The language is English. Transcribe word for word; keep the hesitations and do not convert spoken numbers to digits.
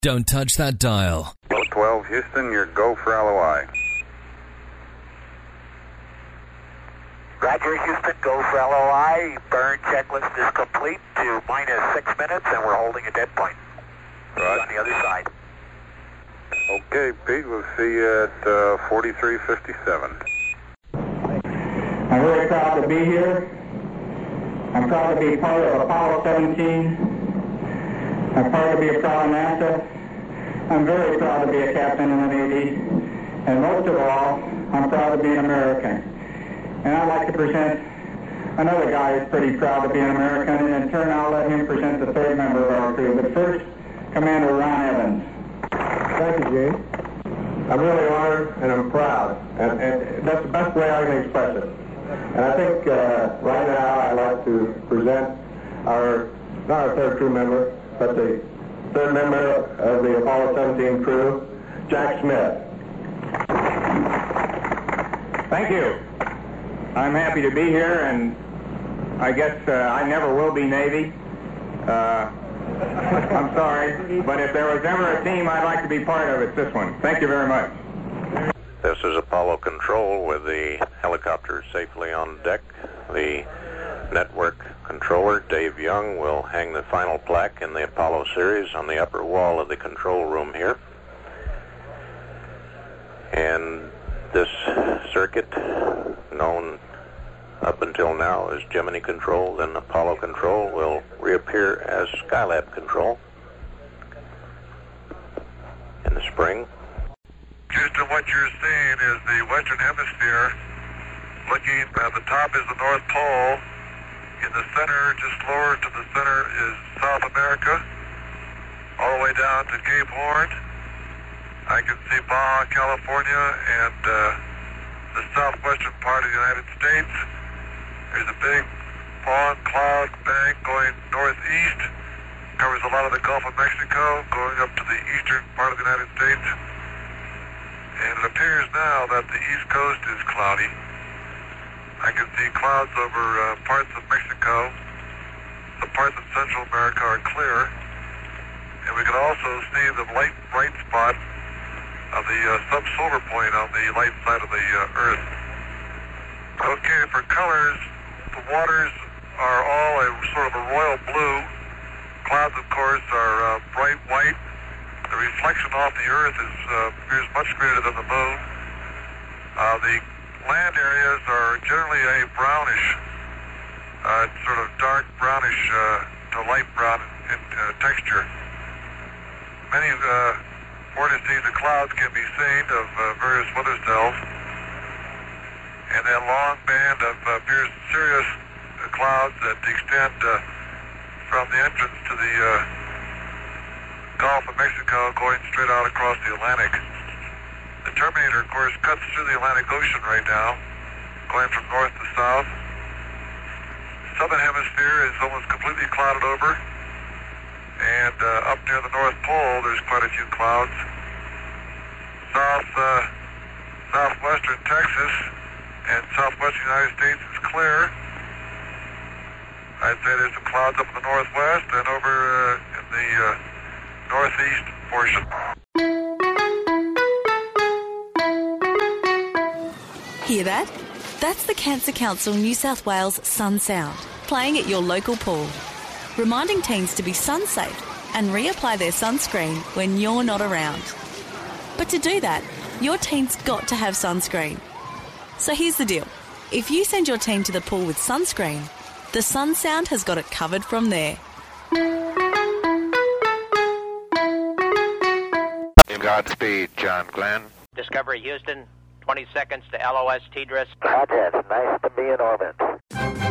Don't touch that dial. twelve Houston, you're go for L O I. Roger, Houston, go for L O I. Burn checklist is complete to minus six minutes, and we're holding a dead point. Right. On the other side. Okay, Pete, we'll see you at uh, forty-three fifty-seven. I'm really proud to be here. I'm proud to be part of Apollo seventeen. I'm proud to be a proud of NASA. I'm very proud to be a captain in the Navy. And most of all, I'm proud to be an American. And I'd like to present another guy who's pretty proud to be an American, and in turn I'll let him present the third member of our crew. But first, Commander Ron Evans. Thank you, Gene. I'm really honored and I'm proud, and, and that's the best way I can express it. And I think uh, right now I'd like to present our, not our third crew member, but the third member of the Apollo seventeen crew, Jack Smith. Thank you. I'm happy to be here, and I guess uh, I never will be Navy. Uh, I'm sorry, but if there was ever a team I'd like to be part of, it's this one. Thank you very much. This is Apollo Control with the helicopter safely on deck. The network controller, Dave Young, will hang the final plaque in the Apollo series on the upper wall of the control room here. And this circuit, known up until now as Gemini Control, then Apollo Control, will reappear as Skylab Control in the spring. Houston, what you're seeing is the Western Hemisphere. Looking at the top is the North Pole. In the center, just lower to the center, is South America, all the way down to Cape Horn. I can see Baja California and uh, the southwestern part of the United States. There's a big fog cloud bank going northeast, covers a lot of the Gulf of Mexico, going up to the eastern part of the United States. And it appears now that the east coast is cloudy. I can see clouds over uh, parts of Mexico. The parts of Central America are clear. And we can also see the light bright spot of the uh, sub-solar point on the light side of the uh, Earth. Okay, for colors, the waters are all a sort of a royal blue. Clouds, of course, are uh, bright white. The reflection off the Earth is uh, appears much greater than the moon. Uh, the land areas are generally a brownish, uh, sort of dark brownish uh, to light brown in uh, texture. Many uh, vortices of clouds can be seen of uh, various weather cells. And that long band of uh, appears Sirius uh, clouds that extend uh, from the entrance to the uh, Gulf of Mexico going straight out across the Atlantic. The Terminator, of course, cuts through the Atlantic Ocean right now, going from north to south. The southern hemisphere is almost completely clouded over, and uh, up near the North Pole, there's quite a few clouds. South, uh, southwestern Texas and southwestern United States is clear. I'd say there's some clouds up in the northwest and over uh, in the uh, northeast portion. Hear that? That's the Cancer Council New South Wales Sun Sound, playing at your local pool, reminding teens to be sun safe and reapply their sunscreen when you're not around. But to do that, your teen's got to have sunscreen. So here's the deal. If you send your teen to the pool with sunscreen, the Sun Sound has got it covered from there. Godspeed, John Glenn. Discovery Houston, twenty seconds to L O S T D R I S. Roger, it's nice to be in orbit.